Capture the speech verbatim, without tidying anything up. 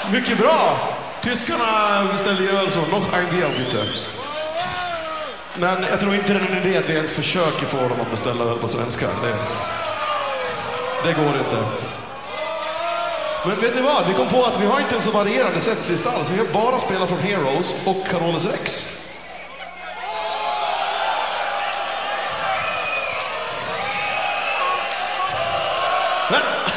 Mycket bra. Tyskarna beställde öl så nog ein Bier bitte. Men jag tror inte det är en idé att vi ens försöker få dem att beställa öl på svenska. Det, det går inte. Men vet ni vad? Vi kom på att vi har inte en så varierande setlista alls. Vi har bara spelat från Heroes och Carolus Rex. Men